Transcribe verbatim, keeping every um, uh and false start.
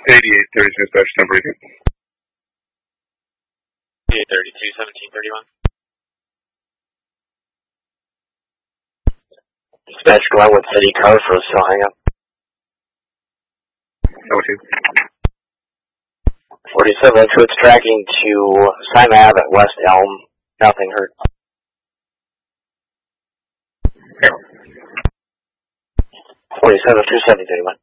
eighty-eight thirty-six dash number eight. eight thirty-two, seventeen thirty-one. Dispatch Glenwood City, car for still hang up. Number two. forty-seven, Twits tracking to Simon Ave at West Elm. Nothing hurt. forty-seven, two seventy thirty-one.